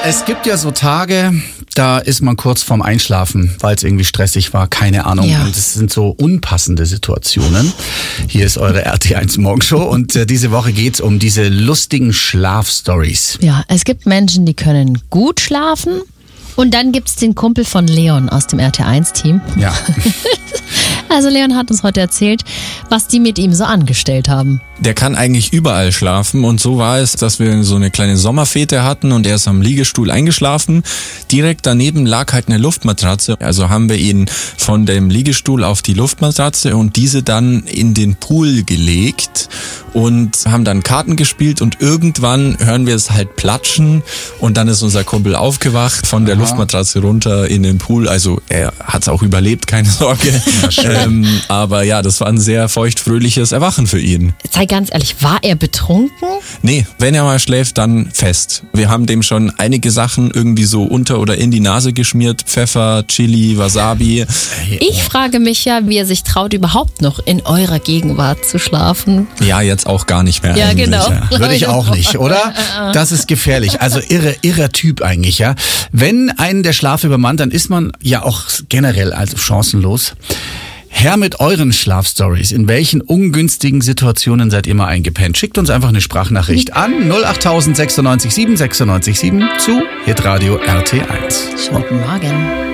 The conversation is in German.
Es gibt ja so Tage, da ist man kurz vorm Einschlafen, weil es irgendwie stressig war, keine Ahnung. Ja. Und es sind so unpassende Situationen. Hier ist eure RT1 Morgenshow und diese Woche geht's um diese lustigen Schlafstories. Ja, es gibt Menschen, die können gut schlafen. Und dann gibt's den Kumpel von Leon aus dem RT1-Team. Ja. Also Leon hat uns heute erzählt, was die mit ihm so angestellt haben. Der kann eigentlich überall schlafen und so war es, dass wir so eine kleine Sommerfete hatten und er ist am Liegestuhl eingeschlafen. Direkt daneben lag halt eine Luftmatratze, also haben wir ihn von dem Liegestuhl auf die Luftmatratze und diese dann in den Pool gelegt und haben dann Karten gespielt und irgendwann hören wir es halt platschen und dann ist unser Kumpel aufgewacht, von der Luftmatratze runter in den Pool, also er hat es auch überlebt, keine Sorge. Ja, aber ja, das war ein sehr feuchtfröhliches Erwachen für ihn. Sei ganz ehrlich, war er betrunken? Nee, wenn er mal schläft, dann fest. Wir haben dem schon einige Sachen irgendwie so unter oder in die Nase geschmiert. Pfeffer, Chili, Wasabi. Ich frage mich ja, wie er sich traut, überhaupt noch in eurer Gegenwart zu schlafen. Ja, jetzt auch gar nicht mehr. Ja, eigentlich. genau. Ja, würde ich auch nicht, oder? Das ist gefährlich. Also irrer Typ eigentlich, ja. Wenn einen der Schlaf übermannt, dann ist man ja auch generell also chancenlos. Her mit euren Schlafstories. In welchen ungünstigen Situationen seid ihr mal eingepennt? Schickt uns einfach eine Sprachnachricht an 08000 96 7 96 7 zu Hitradio RT1. Schönen Morgen.